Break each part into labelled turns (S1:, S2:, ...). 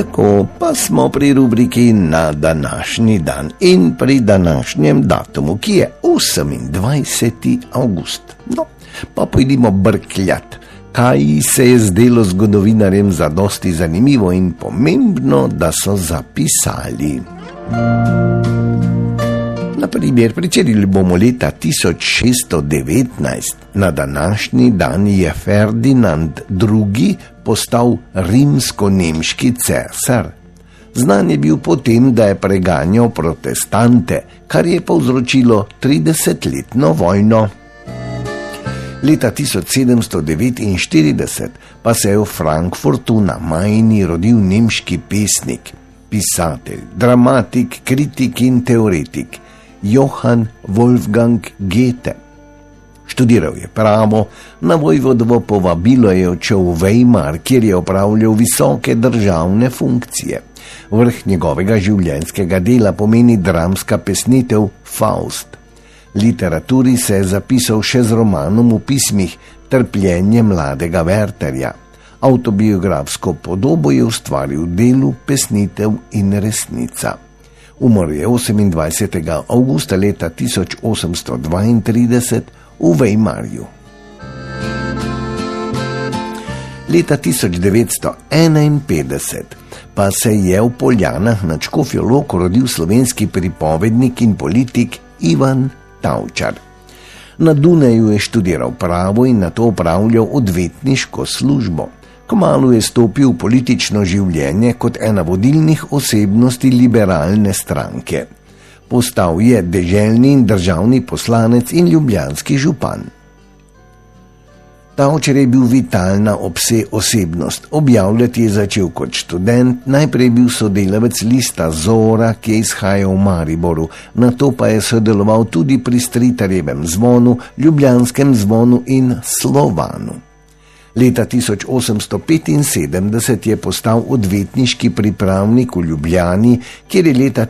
S1: Tako pa smo pri rubriki Na današnji dan in pri današnjem datumu, ki je 28. avgust. No, pa pojdimo brkljat, kaj se je zdelo zgodovinarjem zadosti zanimivo in pomembno, da so zapisali. Naprimer, pričeli bomo leta 1619. Na današnji dan je Ferdinand II. Postal rimsko-nemški cesar. Znan je bil potem, da je preganjal protestante, kar je povzročilo 30-letno vojno. Leta 1749 pa se je v Frankfurtu na Majni rodil nemški pesnik, pisatelj, dramatik, kritik in teoretik Johann Wolfgang Goethe. Študiral je pravo, na vojvodovo povabilo je odšel v Weimar, kjer je opravljal visoke državne funkcije. Vrh njegovega življenjskega dela pomeni dramska pesnitev Faust. Literaturi se je zapisal še z romanom v pismih Trpljenje mladega Wertherja. Avtobiografsko podobo je ustvaril v delu Pesnitev in resnica. Umrl je 28. avgusta leta 1832 v Weimarju. Leta 1951 pa se je v Poljanah nad Škofjo Loko rodil slovenski pripovednik in politik Ivan Tavčar. Na Dunaju je študiral pravo in nato opravljal odvetniško službo. Kmalu je stopil v politično življenje kot ena vodilnih osebnosti liberalne stranke. Postal je deželni in državni poslanec in ljubljanski župan. Tavčar je bil vitalna osebnost. Objavljati je začel kot študent, najprej bil sodelavec lista Zora, ki je izhajal v Mariboru, nato pa je sodeloval tudi pri Stritarjevem zvonu, Ljubljanskem zvonu in Slovanu. Leta 1875 je postal odvetniški pripravnik v Ljubljani, kjer je leta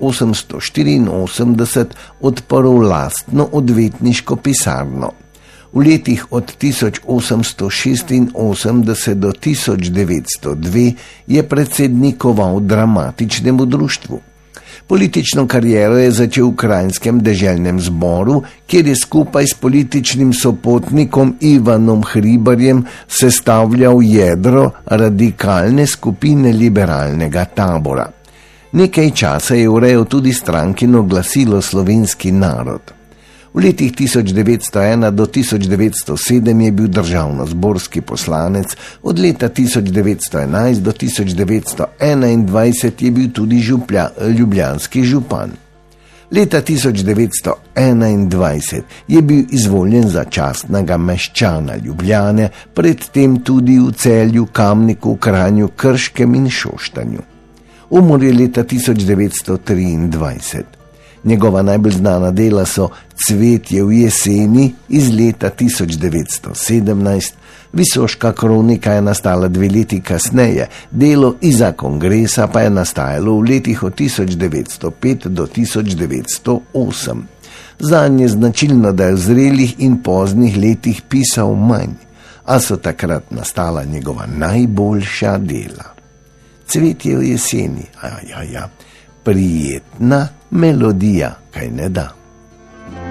S1: 1884 odprl lastno odvetniško pisarno. V letih od 1886 do 1902 je predsednikoval Dramatičnemu društvu. Politično kariero je začel v Kranjskem deželnem zboru, kjer je skupaj s političnim sopotnikom Ivanom Hribarjem sestavljal jedro radikalne skupine liberalnega tabora. Nekaj časa je urejal tudi strankino glasilo Slovenski narod. V letih 1901 do 1907 je bil državnozborski poslanec, od leta 1911 do 1921 je bil tudi ljubljanski župan. Leta 1921 je bil izvoljen za častnega meščana Ljubljane, predtem tudi v Celju, Kamniku, Kranju, Krškem in Šoštanju. Umrl je leta 1923. Njegova najbolj znana dela so Cvetje v jeseni iz leta 1917, Visoška kronika je nastala 2 leti kasneje, delo Iza kongresa pa je nastajalo v letih od 1905 do 1908. Zanj je značilno, da je v zrelih in poznih letih pisal manj, a so takrat nastala njegova najboljša dela. Cvetje v jeseni, prijetna melodija, kaj ne da.